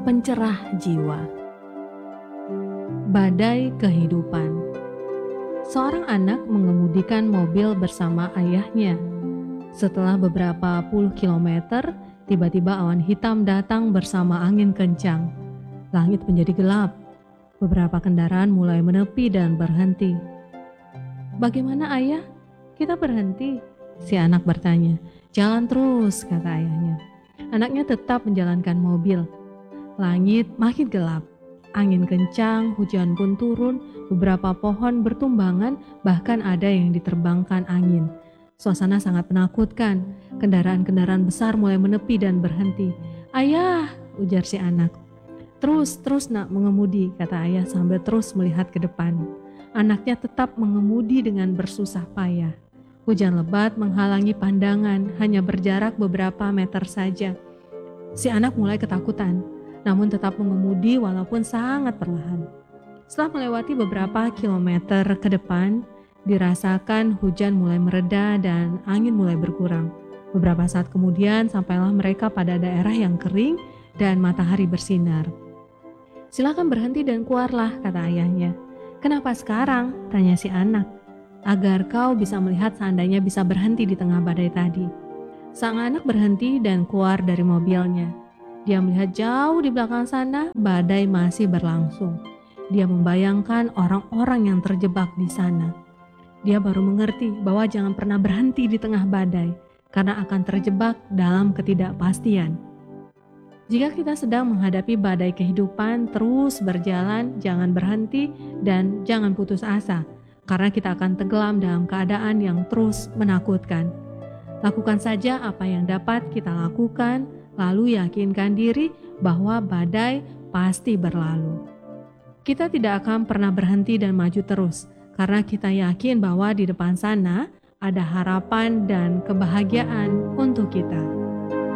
pencerah jiwa. Badai kehidupan. Seorang anak mengemudikan mobil bersama ayahnya. Setelah beberapa puluh kilometer, tiba-tiba awan hitam datang bersama angin kencang. Langit menjadi gelap. Beberapa kendaraan mulai menepi dan berhenti. "Bagaimana ayah? Kita berhenti?" si anak bertanya. "Jalan terus," kata ayahnya. Anaknya tetap menjalankan mobil. Langit makin gelap. Angin kencang, hujan pun turun, beberapa pohon bertumbangan, bahkan ada yang diterbangkan angin. Suasana sangat menakutkan. Kendaraan-kendaraan besar mulai menepi dan berhenti. "Ayah," ujar si anak. Terus nak mengemudi," kata ayah sambil terus melihat ke depan. Anaknya tetap mengemudi dengan bersusah payah. Hujan lebat menghalangi pandangan, hanya berjarak beberapa meter saja. Si anak mulai ketakutan, namun tetap mengemudi walaupun sangat perlahan. Setelah melewati beberapa kilometer ke depan, dirasakan hujan mulai mereda dan angin mulai berkurang. Beberapa saat kemudian sampailah mereka pada daerah yang kering dan matahari bersinar. "Silakan berhenti dan keluarlah," kata ayahnya. "Kenapa sekarang?" tanya si anak. "Agar kau bisa melihat seandainya bisa berhenti di tengah badai tadi." Sang anak berhenti dan keluar dari mobilnya. Dia melihat jauh di belakang sana, badai masih berlangsung. Dia membayangkan orang-orang yang terjebak di sana. Dia baru mengerti bahwa jangan pernah berhenti di tengah badai, karena akan terjebak dalam ketidakpastian. Jika kita sedang menghadapi badai kehidupan, terus berjalan, jangan berhenti, dan jangan putus asa, karena kita akan tenggelam dalam keadaan yang terus menakutkan. Lakukan saja apa yang dapat kita lakukan, lalu yakinkan diri bahwa badai pasti berlalu. Kita tidak akan pernah berhenti dan maju terus, karena kita yakin bahwa di depan sana ada harapan dan kebahagiaan untuk kita.